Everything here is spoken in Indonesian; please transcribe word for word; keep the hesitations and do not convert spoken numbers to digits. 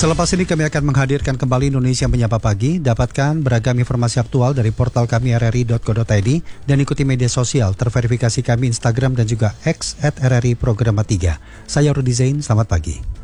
Selepas ini kami akan menghadirkan kembali Indonesia Menyapa Pagi. Dapatkan beragam informasi aktual dari portal kami r r i dot co dot i d dan ikuti media sosial terverifikasi kami Instagram dan juga X at r r i programa tiga. Saya Rudi Zain, selamat pagi.